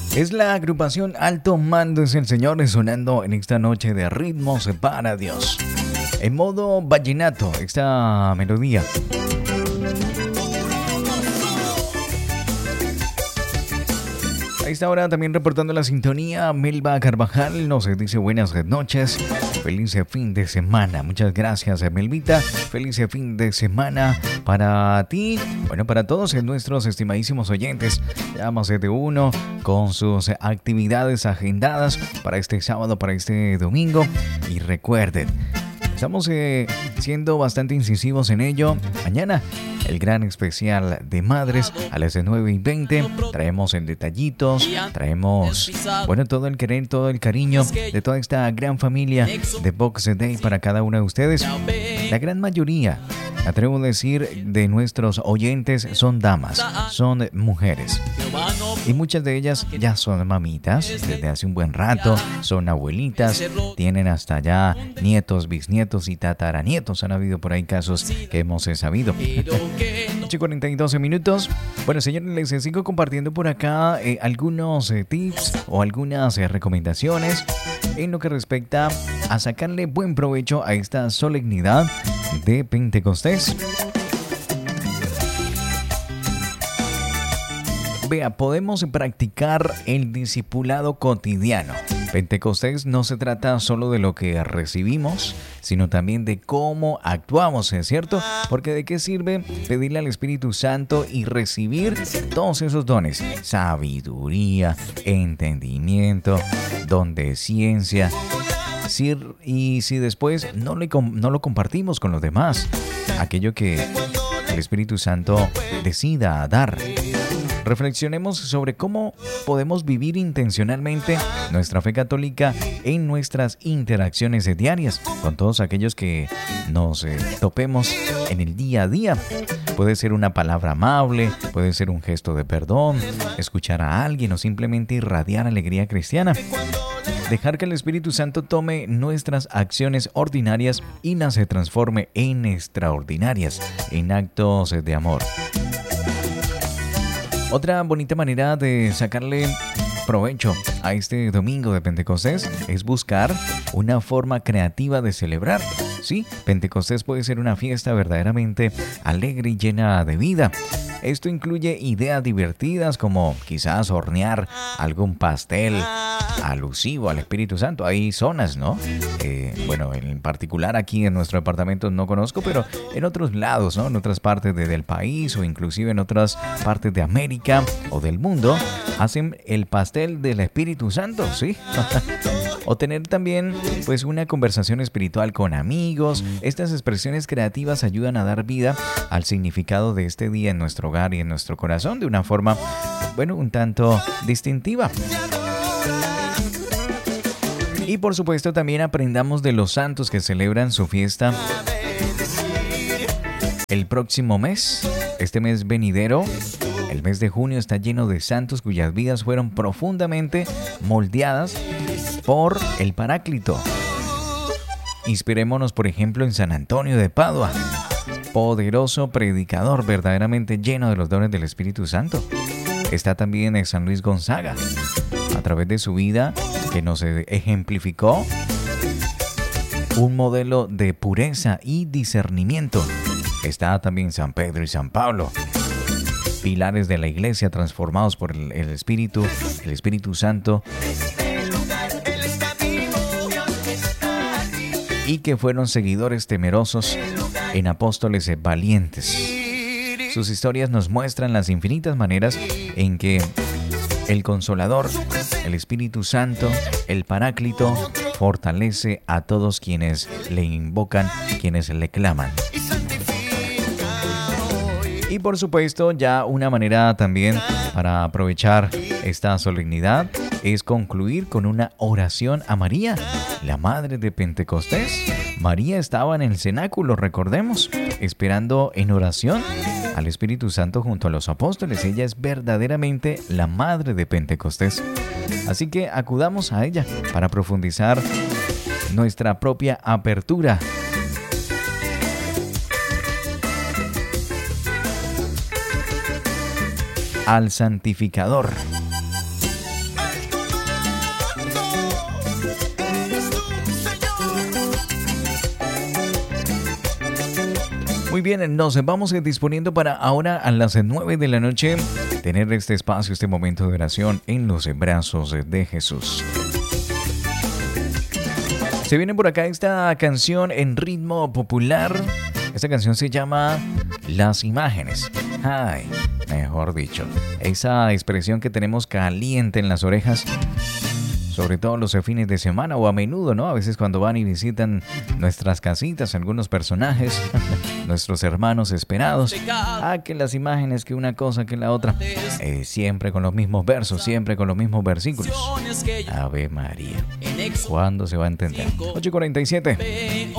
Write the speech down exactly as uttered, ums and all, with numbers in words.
Es la agrupación Alto Mando es el Señor sonando en esta noche de ritmos para Dios. En modo vallenato, esta melodía. A esta hora también reportando la sintonía, Melba Carvajal nos dice buenas noches, feliz fin de semana. Muchas gracias, Melvita. Feliz fin de semana para ti, bueno, para todos nuestros estimadísimos oyentes. Ya más de uno con sus actividades agendadas para este sábado, para este domingo. Y recuerden, estamos eh, siendo bastante incisivos en ello. Mañana el gran especial de madres a las nueve y veinte. Traemos en detallitos, traemos, bueno, todo el querer, todo el cariño de toda esta gran familia de Box Day para cada uno de ustedes. La gran mayoría, atrevo a decir, de nuestros oyentes son damas, son mujeres. Y muchas de ellas ya son mamitas desde hace un buen rato, son abuelitas, tienen hasta ya nietos, bisnietos y tataranietos. Han habido por ahí casos que hemos sabido. ocho y cuarenta y dos minutos. Bueno, señores, les sigo compartiendo por acá eh, algunos eh, tips o algunas eh, recomendaciones en lo que respecta a sacarle buen provecho a esta solemnidad de Pentecostés. Vea, podemos practicar el discipulado cotidiano. Pentecostés no se trata solo de lo que recibimos, sino también de cómo actuamos, ¿es cierto? Porque ¿de qué sirve pedirle al Espíritu Santo y recibir todos esos dones? Sabiduría, entendimiento, don de ciencia. Y si después no, le, no lo compartimos con los demás, aquello que el Espíritu Santo decida dar. Reflexionemos sobre cómo podemos vivir intencionalmente nuestra fe católica en nuestras interacciones diarias con todos aquellos que nos eh, topemos en el día a día. Puede ser una palabra amable, puede ser un gesto de perdón, escuchar a alguien o simplemente irradiar alegría cristiana. Dejar que el Espíritu Santo tome nuestras acciones ordinarias y las transforme en extraordinarias, en actos de amor. Otra bonita manera de sacarle provecho a este domingo de Pentecostés es buscar una forma creativa de celebrar. Sí, Pentecostés puede ser una fiesta verdaderamente alegre y llena de vida. Esto incluye ideas divertidas como quizás hornear algún pastel alusivo al Espíritu Santo. Hay zonas, ¿no? Eh, bueno, en particular aquí en nuestro departamento no conozco, pero en otros lados, ¿no? En otras partes de, del país o inclusive en otras partes de América o del mundo, hacen el pastel del Espíritu Santo, ¿sí? O tener también pues una conversación espiritual con amigos. Estas expresiones creativas ayudan a dar vida al significado de este día en nuestro hogar y en nuestro corazón de una forma, bueno, un tanto distintiva. Y por supuesto también aprendamos de los santos que celebran su fiesta el próximo mes, este mes venidero. El mes de junio está lleno de santos cuyas vidas fueron profundamente moldeadas por el Paráclito. Inspirémonos, por ejemplo, en San Antonio de Padua, poderoso predicador verdaderamente lleno de los dones del Espíritu Santo. Está también en San Luis Gonzaga, a través de su vida que nos ejemplificó un modelo de pureza y discernimiento. Está también San Pedro y San Pablo, pilares de la iglesia transformados por el, el Espíritu, el Espíritu Santo, y que fueron seguidores temerosos en apóstoles valientes. Sus historias nos muestran las infinitas maneras en que el Consolador, el Espíritu Santo, el Paráclito, fortalece a todos quienes le invocan, quienes le claman. Y por supuesto, ya una manera también para aprovechar esta solemnidad es concluir con una oración a María, la madre de Pentecostés. María estaba en el cenáculo, recordemos, esperando en oración al Espíritu Santo junto a los apóstoles. Ella es verdaderamente la madre de Pentecostés. Así que acudamos a ella para profundizar nuestra propia apertura al santificador. Muy bien, nos vamos disponiendo para ahora a las nueve de la noche tener este espacio, este momento de oración en los brazos de Jesús. Se viene por acá esta canción en ritmo popular. Esta canción se llama Las Imágenes. Ay, mejor dicho, esa expresión que tenemos caliente en las orejas, sobre todo los fines de semana o a menudo, ¿no? A veces cuando van y visitan nuestras casitas, algunos personajes, nuestros hermanos esperados. Ah, que las imágenes, que una cosa, que la otra. Eh, siempre con los mismos versos, siempre con los mismos versículos. Ave María. ¿Cuándo se va a entender? ocho cuarenta y siete.